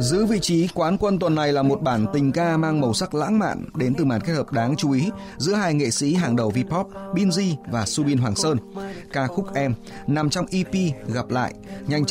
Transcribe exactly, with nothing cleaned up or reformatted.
Giữ vị trí quán quân tuần này là một bản tình ca mang màu sắc lãng mạn đến từ màn kết hợp đáng chú ý giữa hai nghệ sĩ hàng đầu V-pop Binz và Subin Hoàng Sơn. Ca khúc Em nằm trong e pê Gặp Lại nhanh